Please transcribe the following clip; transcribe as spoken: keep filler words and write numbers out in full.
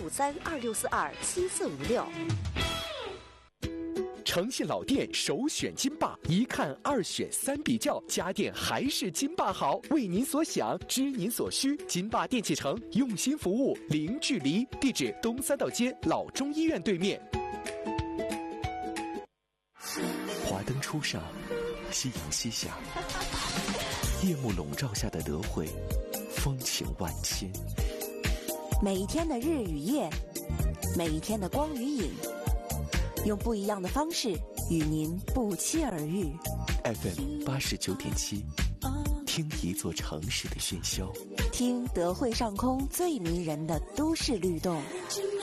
五三二六四二七四五六。 诚信老店首选金霸，一看二选三比较，家电还是金霸好。为您所想，知您所需，金霸电器城用心服务，零距离。地址：东三道街老中医院对面。华灯初上，夕阳西下，夜幕笼罩下的德惠，风情万千。 每一天的日与夜，每一天的光与影，用不一样的方式与您不期而遇。 F M 八十九点七，听一座城市的喧嚣， 听德惠上空最迷人的都市律动。